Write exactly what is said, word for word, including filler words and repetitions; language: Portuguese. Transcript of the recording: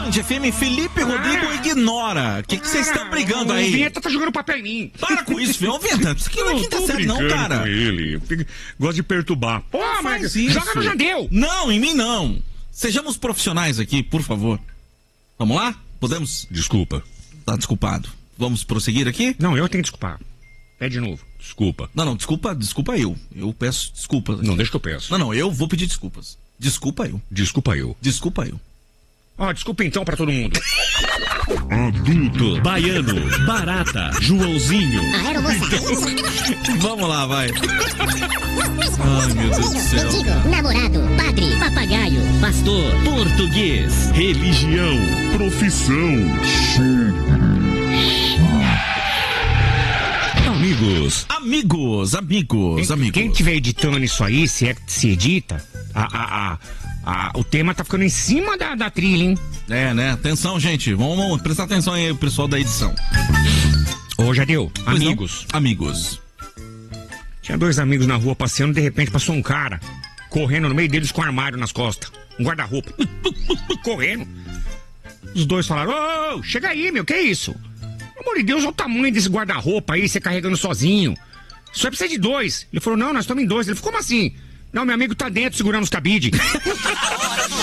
Band F M, Felipe Rodrigo ah. ignora. O que vocês estão ah, brigando aí? O Vinheta tá jogando papel em mim. Para com isso, filho. Ô, Vinheta, isso aqui não é quinta série não, cara. Com ele. Gosta de perturbar. Pô, não mas isso. Joga no Jandeu. Não, em mim não. Sejamos profissionais aqui, por favor. Vamos lá? Podemos? Desculpa. Tá desculpado. Vamos prosseguir aqui? Não, eu tenho que desculpar. Pede de novo. Desculpa. Não, não, desculpa, desculpa eu. Eu peço desculpas. Aqui. Não, deixa que eu peço. Não, não, eu vou pedir desculpas. Desculpa eu. Desculpa eu. Desculpa eu. Ó, oh, desculpa então pra todo mundo. Adulto, Baiano, Barata, Joãozinho. Vamos lá, vai. Ai, meu Deus do céu. Mendigo, namorado, padre, papagaio, pastor, português, religião, profissão. Amigos. Amigos, amigos, quem, amigos. Quem tiver editando isso aí, se é que se edita, a, a, a, a, o tema tá ficando em cima da, da trilha, hein? É, né? Atenção, gente. Vamos, vamos prestar atenção aí, pessoal da edição. Ô, Jadeu, pois amigos. Não? Amigos. Tinha dois amigos na rua passeando, de repente passou um cara correndo no meio deles com um armário nas costas. Um guarda-roupa. Correndo. Os dois falaram, ô, chega aí, meu, que é isso? Pelo amor de Deus, olha o tamanho desse guarda-roupa aí, você carregando sozinho. Só precisa de dois. Ele falou, não, nós estamos em dois. Ele falou, como assim? Não, meu amigo tá dentro segurando os cabides.